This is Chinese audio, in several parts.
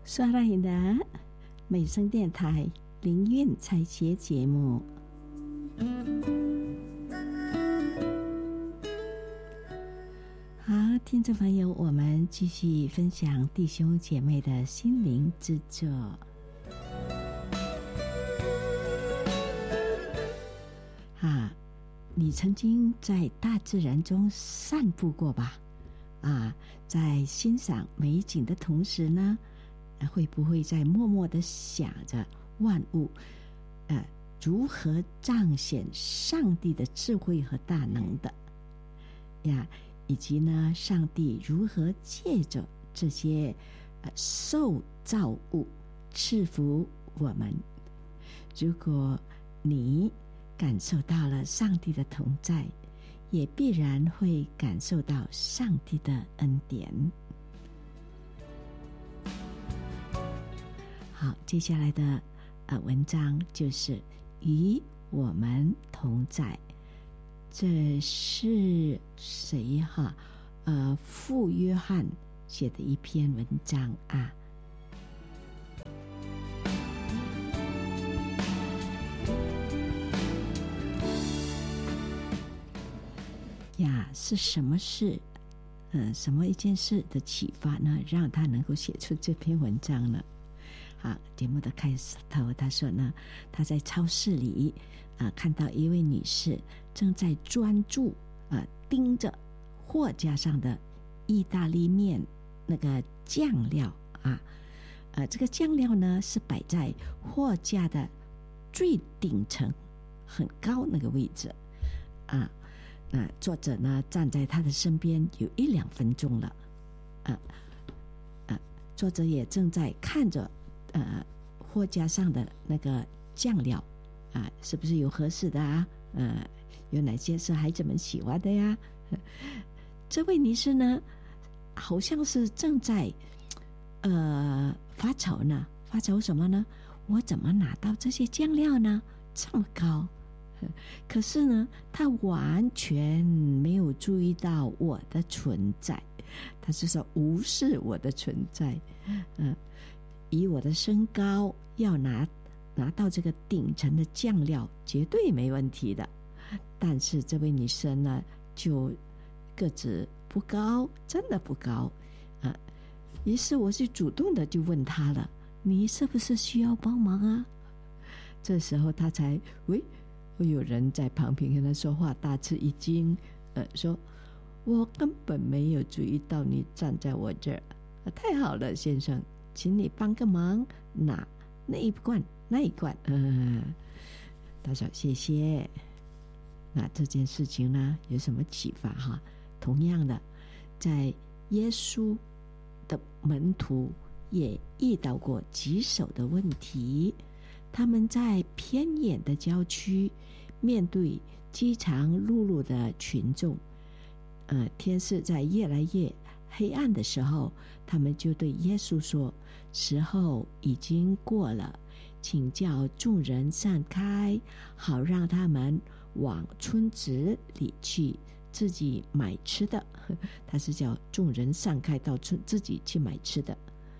刷来的美声电台灵韵采撷节目。好，听众朋友，我们继续分享弟兄姐妹的心灵之作。你曾经在大自然中散步过吧？在欣赏美景的同时呢，会不会在默默地想着万物如何彰显上帝的智慧和大能的呀？以及呢，上帝如何借着这些受造物赐福我们？如果你感受到了上帝的同在，也必然会感受到上帝的恩典。好，接下来的文章就是与我们同在。这是谁傅约翰写的一篇文章啊。是什么事什么一件事的启发呢，让他能够写出这篇文章呢？好，节目的开始头他说呢，他在超市里看到一位女士正在专注盯着货架上的意大利面那个酱料这个酱料呢是摆在货架的最顶层很高那个位置作者呢站在他的身边有1-2分钟了作者也正在看着货架上的那个酱料是不是有合适的有哪些是孩子们喜欢的呀？这位女士呢好像是正在发愁呢，发愁什么呢？我怎么拿到这些酱料呢？这么高，可是呢她完全没有注意到我的存在，她是说无视我的存在以我的身高要拿到这个顶层的酱料绝对没问题的，但是这位女生呢就个子不高，真的不高于是我是主动的就问她了，你是不是需要帮忙啊？这时候她才有人在旁边跟她说话，大吃一惊说我根本没有注意到你站在我这儿太好了先生，请你帮个忙，拿那一罐他说谢谢。那这件事情呢有什么启发同样的，在耶稣的门徒也遇到过棘手的问题，他们在偏远的郊区面对饥肠辘辘的群众天色在越来越黑暗的时候，他们就对耶稣说，时候已经过了，请叫众人散开，好让他们往村子里去自己买吃的他是叫众人散开到村自己去买吃的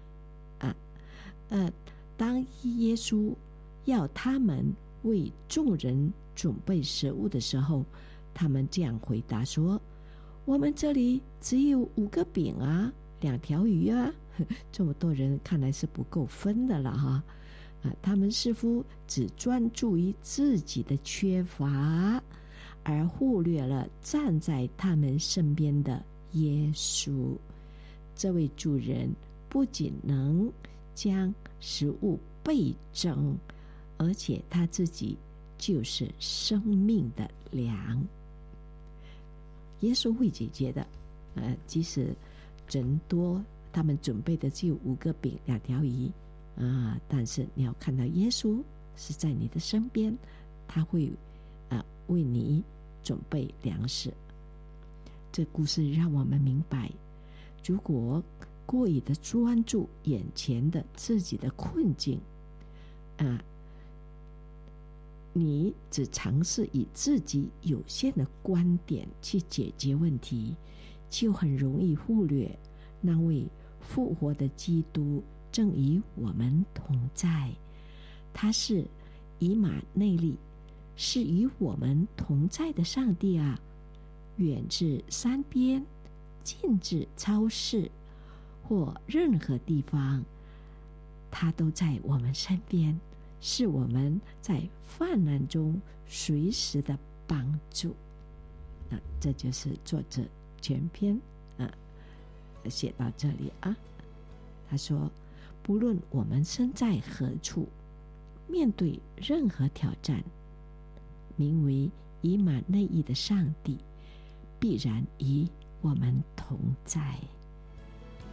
当耶稣要他们为众人准备食物的时候，他们这样回答说，我们这里只有5个饼2条鱼这么多人看来是不够分的了他们似乎只专注于自己的缺乏，而忽略了站在他们身边的耶稣。这位主人不仅能将食物倍增，而且他自己就是生命的粮。耶稣会解决的即使人多，他们准备的只有5个饼2条鱼但是你要看到耶稣是在你的身边，他会为你准备粮食。这故事让我们明白，如果过于的专注眼前的自己的困境你只尝试以自己有限的观点去解决问题，就很容易忽略那位复活的基督正与我们同在。他是以马内利，是与我们同在的上帝啊！远至山边，近至超市，或任何地方，他都在我们身边，是我们在患难中随时的帮助。这就是作者全篇写到这里啊。他说，不论我们身在何处，面对任何挑战，名为以马内利的上帝必然与我们同在。